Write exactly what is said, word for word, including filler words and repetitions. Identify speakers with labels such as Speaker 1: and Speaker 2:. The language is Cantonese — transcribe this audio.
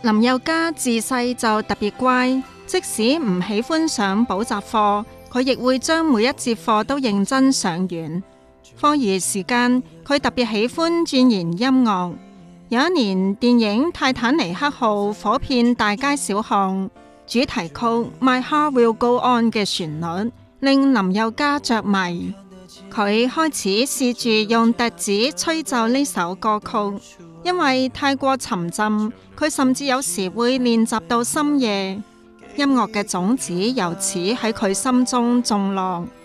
Speaker 1: 林宥嘉自細就特別乖，即使唔喜歡上補習課，佢亦會將每一節課都認真上完。課餘時間，佢特別喜歡鑽研音樂。有一年，電影《泰坦尼克號》火遍大街小巷，主題曲《My Heart Will Go On》嘅旋律令林宥嘉着迷。佢開始試住用笛子吹奏呢首歌曲，因為太過沉浸，佢甚至有時會練習到深夜。音樂嘅種子由此喺佢心中種落。